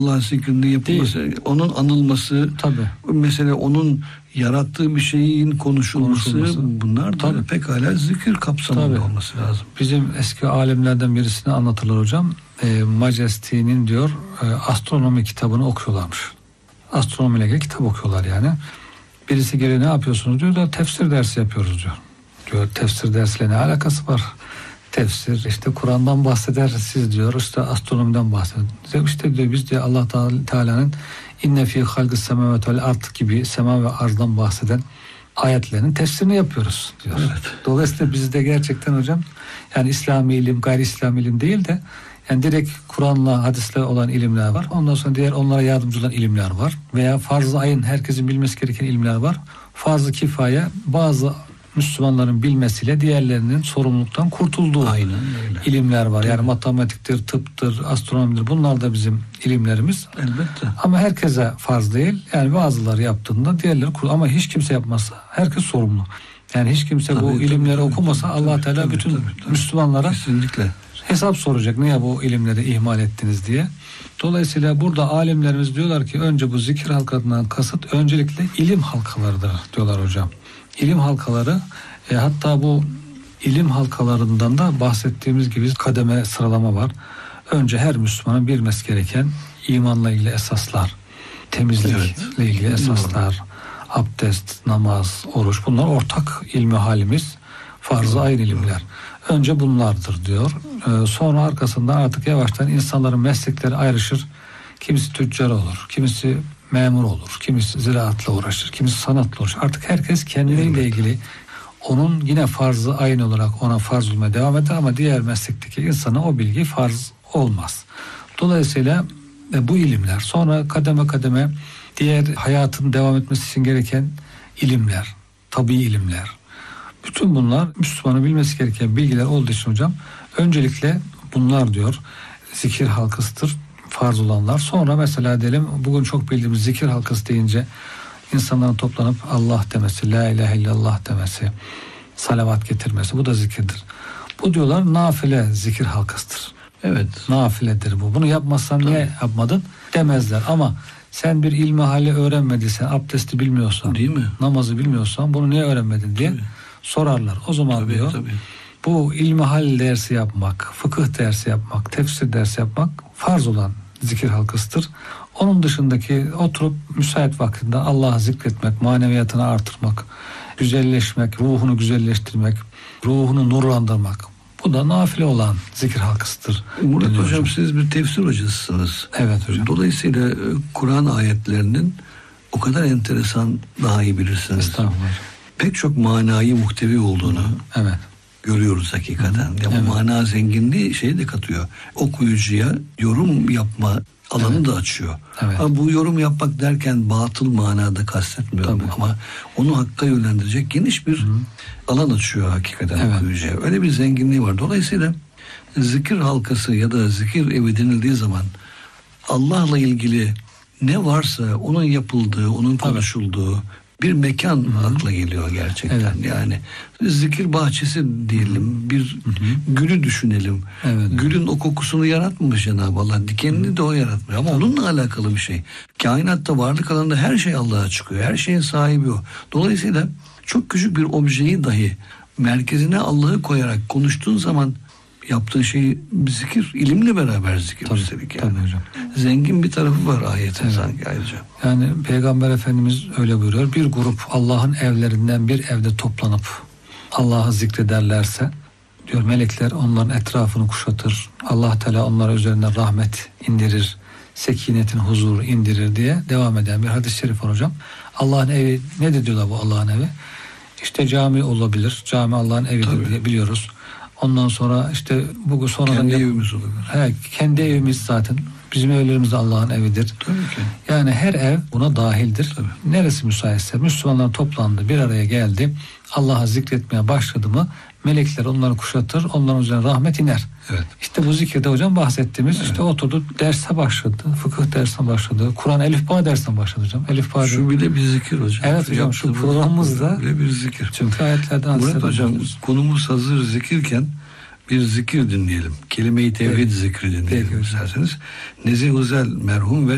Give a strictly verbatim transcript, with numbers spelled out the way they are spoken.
Allah zikrinde yapılması, değil. Onun anılması, tabii. Mesela onun yarattığı bir şeyin konuşulması, konuşulması. Bunlar da tabii. Pekala zikir kapsamında tabii. Olması lazım. Bizim eski alimlerden birisine anlatılır hocam. E, Majesti'nin diyor e, astronomi kitabını okuyorlarmış. Astronomiyle ilgili kitap okuyorlar yani. Birisi geliyor, ne yapıyorsunuz diyor da tefsir dersi yapıyoruz diyor. Diyor tefsir dersiyle ne alakası var? Tefsir işte Kur'an'dan bahseder, siz diyor işte astronomiden bahseder. İşte diyor biz diyor Allah Teala'nın inne fî halgı semâveti vel ard gibi sema ve arzdan bahseden ayetlerinin tefsirini yapıyoruz diyor. Evet. Dolayısıyla bizde gerçekten hocam yani İslami ilim, gayri İslami ilim değil de yani direkt Kur'an'la, hadisle olan ilimler var. Ondan sonra diğer onlara yardımcı olan ilimler var. Veya farz-ı ayın herkesin bilmesi gereken ilimler var. Farz-ı kifaye bazı Müslümanların bilmesiyle diğerlerinin sorumluluktan kurtulduğu aynen öyle. İlimler var. Yani matematiktir, tıptır, astronomidir. Bunlar da bizim ilimlerimiz. Elbette. Ama herkese farz değil. Yani bazıları yaptığında diğerleri kurtulur. Ama hiç kimse yapmazsa herkes sorumlu. Yani hiç kimse tabii, bu tabii, ilimleri tabii, okumasa tabii, Allah Teala tabii, bütün tabii, tabii. Müslümanlara kesinlikle hesap soracak. Niye bu ilimleri ihmal ettiniz diye. Dolayısıyla burada alimlerimiz diyorlar ki önce bu zikir halkalarından kasıt öncelikle ilim halkalarıdır diyorlar hocam. İlim halkaları e, hatta bu ilim halkalarından da bahsettiğimiz gibi kademe sıralama var. Önce her Müslümanın bilmesi gereken imanla ilgili esaslar, temizlikle evet. ilgili esaslar, abdest, namaz, oruç, bunlar ortak ilmi halimiz, farz-ı ayn ilimler. Önce bunlardır diyor. Ee, sonra arkasından artık yavaştan insanların meslekleri ayrışır. Kimisi tüccar olur, kimisi memur olur, kimisi ziraatla uğraşır, kimisi sanatla uğraşır. Artık herkes kendileriyle ilgili onun yine farz-ı ayn olarak ona farz olmaya devam eder ama diğer meslekteki insana o bilgi farz olmaz. Dolayısıyla e, bu ilimler sonra kademe kademe diğer hayatın devam etmesi için gereken ilimler, tabii ilimler. Bütün bunlar Müslümanın bilmesi gereken bilgiler olduğu için hocam öncelikle bunlar diyor zikir halkasıdır, farz olanlar. Sonra mesela diyelim bugün çok bildiğimiz zikir halkası deyince insanların toplanıp Allah demesi, la ilahe illallah demesi, salavat getirmesi, bu da zikirdir. Bu diyorlar nafile zikir halkasıdır. Evet. Nafiledir bu. Bunu yapmazsan tabii. Niye yapmadın demezler ama sen bir ilmihali öğrenmediysen, abdesti bilmiyorsan, değil mi? Namazı bilmiyorsan bunu niye öğrenmedin diye tabii. sorarlar. O zaman tabii, diyor tabii. bu ilmihal dersi yapmak, fıkıh dersi yapmak, tefsir dersi yapmak farz olan zikir halkasıdır. Onun dışındaki oturup müsait vaktinde Allah'ı zikretmek, maneviyatını artırmak, güzelleşmek, ruhunu güzelleştirmek, ruhunu nurlandırmak. Bu da nafile olan zikir halkasıdır. Murat hocam, hocam siz bir tefsir hocasısınız. Evet hocam. Dolayısıyla Kur'an ayetlerinin o kadar enteresan, daha iyi bilirsiniz. Estağfurullah. Pek çok manayı muhtevi olduğunu evet. görüyoruz hakikaten. Ya evet. Bu mana zenginliği şeyi de katıyor. Okuyucuya yorum yapma alanı evet. da açıyor. Evet. Ama bu yorum yapmak derken batıl manada kastetmiyorum tabii. ama onu hakka yönlendirecek geniş bir Hı. alan açıyor hakikaten evet. okuyucuya. Öyle bir zenginliği var. Dolayısıyla zikir halkası ya da zikir evi denildiği zaman Allah'la ilgili ne varsa onun yapıldığı, onun konuşulduğu evet. bir mekan Hı-hı. akla geliyor gerçekten. Evet. Yani zikir bahçesi diyelim, bir Hı-hı. gülü düşünelim. Evet. Gülün o kokusunu yaratmamış Cenab-ı Allah. Dikenini Hı-hı. de o yaratmıyor ama Tabii. onunla alakalı bir şey. Kainatta, varlık alanında her şey Allah'a çıkıyor. Her şeyin sahibi o. Dolayısıyla çok küçük bir objeyi dahi merkezine Allah'ı koyarak konuştuğun zaman yaptığı şey zikir, ilimle beraber zikir tabii, üstelik yani. Tabii hocam. Zengin bir tarafı var ayetin evet. sanki ayrıca. Yani Peygamber Efendimiz öyle buyuruyor. Bir grup Allah'ın evlerinden bir evde toplanıp Allah'ı zikrederlerse diyor melekler onların etrafını kuşatır. Allah Teala onlara üzerine rahmet indirir. Sekinetin huzuru indirir diye devam eden bir hadis-i şerif var hocam. Allah'ın evi nedir diyorlar bu Allah'ın evi? İşte cami olabilir. Cami Allah'ın evidir tabii. diye biliyoruz. Ondan sonra işte bu sonradan kendi yap- evimiz olabilir. He, kendi evimiz zaten. Bizim evlerimiz de Allah'ın evidir. Tabii ki. Yani her ev buna dahildir. Tabii. Neresi müsaitse Müslümanlar toplandı, bir araya geldi. Allah'ı zikretmeye başladı mı melekler onları kuşatır, onların üzerine rahmet iner. Evet. İşte bu zikirde hocam bahsettiğimiz evet. işte oturdu derse başladı. Fıkıh dersine başladı. Kur'an elifba dersine başladı hocam. Elifba şu bile bir zikir hocam. Evet hocam Yaptığımız şu programımızda bile bir zikir. Çünkü ayetlerden Murat hocam konumuz hazır zikirken bir zikir dinleyelim. Kelime-i tevhid evet. zikri dinleyelim isterseniz. Nezih Uzel merhum ve